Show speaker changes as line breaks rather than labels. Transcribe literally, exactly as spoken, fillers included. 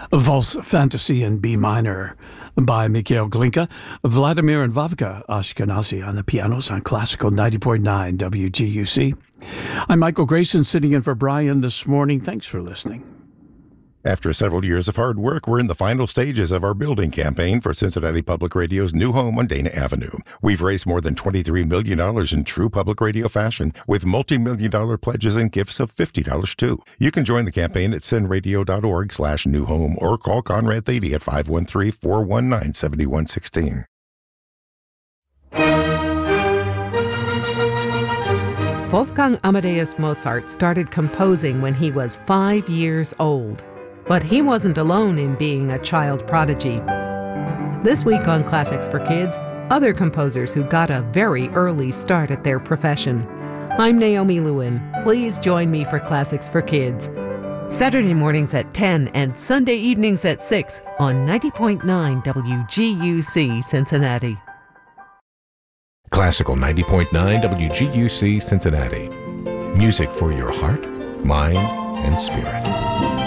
Valse Fantasy in B minor by Mikhail Glinka, Vladimir and Vavka Ashkenazi on the pianos on Classical ninety point nine W G U C. I'm Michael Grayson, sitting in for Brian this morning. Thanks for listening.
After several years of hard work, we're in the final stages of our building campaign for Cincinnati Public Radio's new home on Dana Avenue. We've raised more than twenty-three million dollars in true public radio fashion, with multi-million dollar pledges and gifts of fifty dollars too. You can join the campaign at cinradio.org slash new home or call Conrad Thady at five one three, four one nine, seven one one six.
Wolfgang Amadeus Mozart started composing when he was five years old. But he wasn't alone in being a child prodigy. This week on Classics for Kids, other composers who got a very early start at their profession. I'm Naomi Lewin. Please join me for Classics for Kids. Saturday mornings at ten and Sunday evenings at six on ninety point nine W G U C Cincinnati.
Classical ninety point nine W G U C Cincinnati. Music for your heart, mind, and spirit.